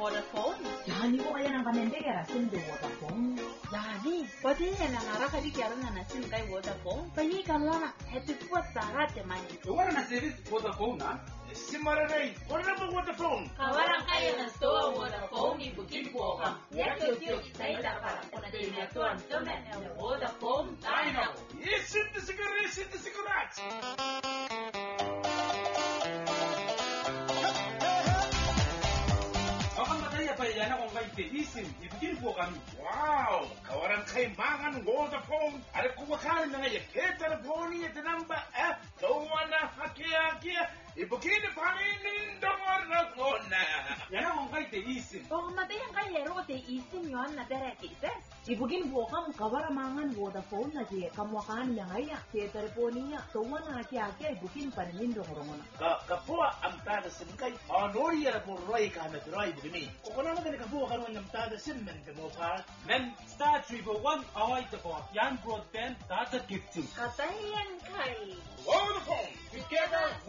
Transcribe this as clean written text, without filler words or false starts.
Vodafone. Yani ko kaya nang kanendegera sim de Vodafone. Yani, pati yan ang araka di kaya na sim kay Vodafone. Payi ka lang heti puwat sa hati man. Wala na service Vodafone ha? Simararay, wala mo Vodafone. Kawalan kayo ng store Vodafone ibukin po ka. Yakyo itaita para kung natinatuan tumen ng Vodafone tayo. Isin na sigurat. Yan akong kay isin, ibigin po kami. Wow, kawaran kaimangan Vodafone. Ada kumakain na ngayon. Telefoni ito namba. Gawa na hakia. Ibigin pa rin dongor na kona. Yan akong kay isin. Kung matayang kayo te isin yun na derekites. Ibugin po kam kawaramangan Vodafone na siya kamwakan niya ngaya. Siya telefoni niya. Tuwa na kaya ibugin pa rin yung rongon. Kapua ang tada simkay. Anori yan po roy ka na roy bugini. Kung naman kapua karon ng tada simmen ka mo pa. Men star 341 away to po. Yan broadband data gifting. Katayan kay Vodafone. Together